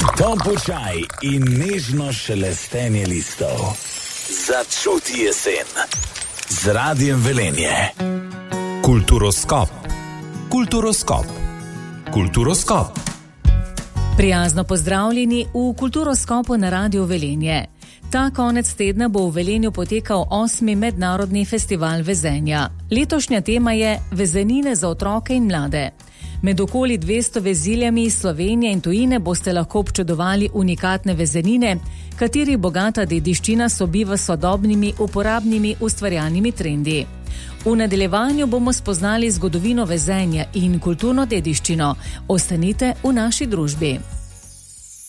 Topel čaj in nežno šelestenje listov. Začuti jesen z Radiem Velenje. Kulturoskop. Kulturoskop. Kulturoskop. Prijazno pozdravljeni v Kulturoskopu na Radiu Velenje. Ta konec tedna bo v Velenju potekal 8. mednarodni festival vezenja. Letošnja tema je Vezenine za otroke in mlade. Med okoli 200 veziljami iz Slovenije in tujine boste lahko občudovali unikatne vezenine, katerih bogata dediščina sobiva s sodobnimi, uporabnimi, ustvarjalnimi trendi. V nadaljevanju bomo spoznali zgodovino vezenja in kulturno dediščino. Ostanite v naši družbi.